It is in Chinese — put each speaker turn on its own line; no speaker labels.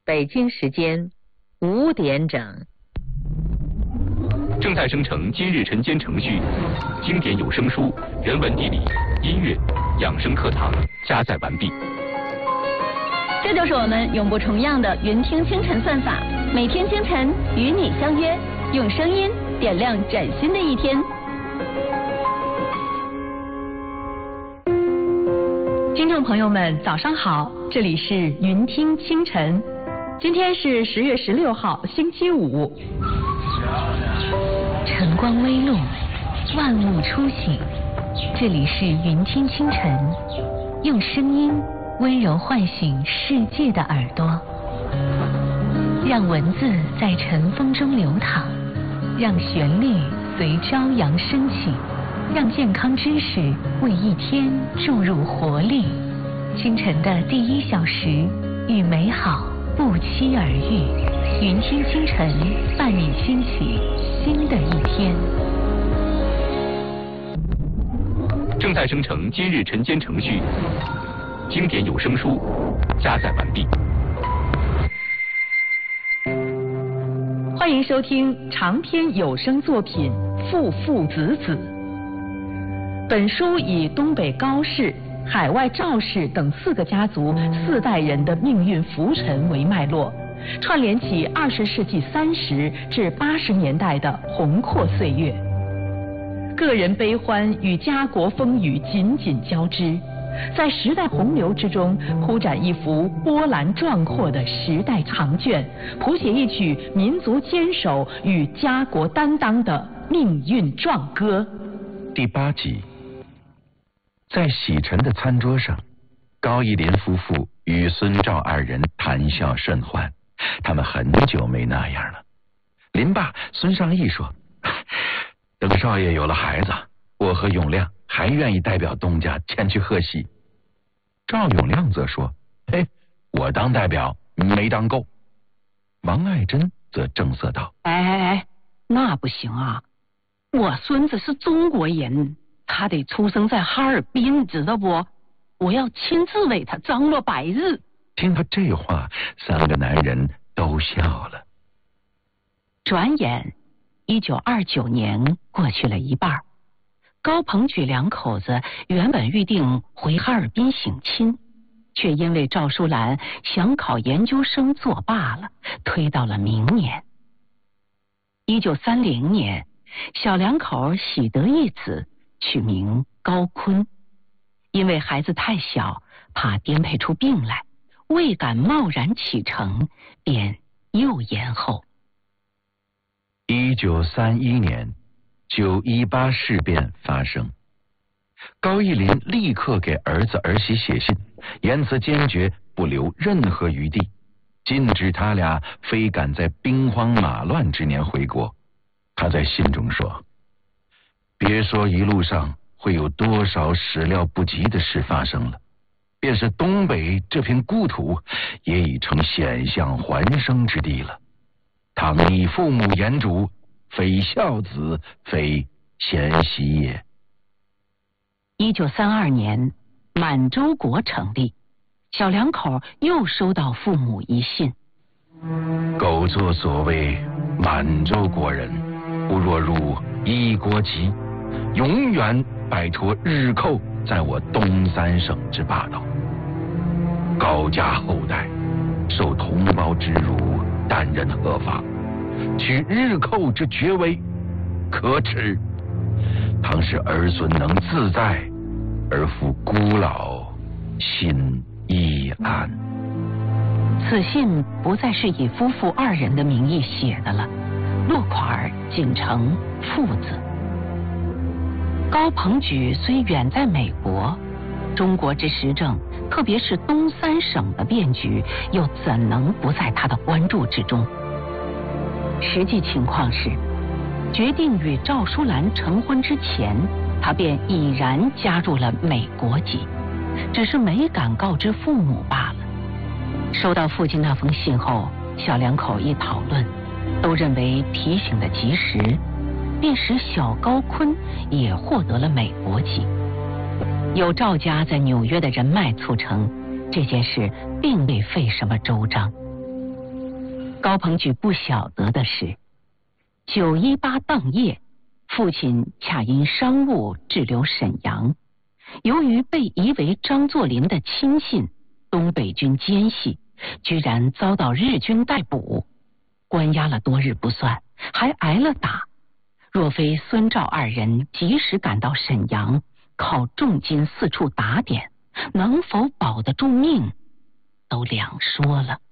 北京时间5点整。
正在生成今日晨间程序，经典有声书、人文地理、音乐、养生课堂加载完毕。
这就是我们永不重样的云听清晨算法，每天清晨与你相约，用声音点亮崭新的一天。
听众朋友们，早上好，这里是云听清晨，今天是10月16号，星期五。
晨光微露，万物初醒，这里是云听清晨，用声音温柔唤醒世界的耳朵，让文字在晨风中流淌，让旋律随朝阳升起，让健康知识为一天注入活力。清晨的第1小时，与美好不期而遇。云听清晨，伴你兴起新的一天。
正在生成今日晨间程序，经典有声书加载完毕。
欢迎收听长篇有声作品《父父子子》。本书以东北高氏、海外赵氏等4个家族4代人的命运浮沉为脉络，串联起20世纪30至80年代的宏阔岁月，个人悲欢与家国风雨紧紧交织，在时代洪流之中铺展一幅波澜壮阔的时代长卷，谱写一曲民族坚守与家国担当的命运壮歌。
第8集，在洗尘的餐桌上，高义林夫妇与孙赵2人谈笑甚欢，他们很久没那样了。林爸孙尚义说，等少爷有了孩子，我和永亮还愿意代表东家前去贺喜。赵永亮则说，嘿，我当代表没当够。王爱珍则正色道，
哎，那不行啊，我孙子是中国人，他得出生在哈尔滨，知道不？我要亲自为他张罗白日。
听到这话，3个男人都笑了。
转眼1929年过去了一半，高鹏举2口子原本预定回哈尔滨省亲，却因为赵淑兰想考研究生作罢了，推到了明年。1930年，小2口喜得一子，取名高坤，因为孩子太小，怕颠沛出病来，未敢贸然启程，便又延后。
1931年918事变发生，高义林立刻给儿子儿媳写信，言辞坚决，不留任何余地，禁止他俩非赶在兵荒马乱之年回国。他在信中说，别说一路上会有多少始料不及的事发生了，便是东北这片故土也已成险象环生之地了。倘你父母言主，非孝子，非贤媳也。
1932年，满洲国成立，小2口又收到父母一信，
苟作所谓满洲国人，不若入一国籍，永远摆脱日寇在我东3省之霸道。高家后代受同胞之辱，但人何法？取日寇之爵威，可耻。倘使儿孙能自在，而复孤老，心亦安。
此信不再是以夫妇2人的名义写的了，落款仅称父字。高鹏举虽远在美国，中国之时政，特别是东3省的变局，又怎能不在他的关注之中？实际情况是，决定与赵淑兰成婚之前，他便已然加入了美国籍，只是没敢告知父母罢了。收到父亲那封信后，小2口一讨论，都认为提醒的及时，便使小高坤也获得了美国籍。有赵家在纽约的人脉促成，这件事并未费什么周章。 高鹏举不晓得的是，918当夜，父亲恰因商务滞留沈阳，由于被疑为张作霖的亲信，东北军奸细，居然遭到日军逮捕，关押了多日不算，还挨了打。若非孙赵二人及时赶到沈阳，靠重金四处打点，能否保得住命，都两说了。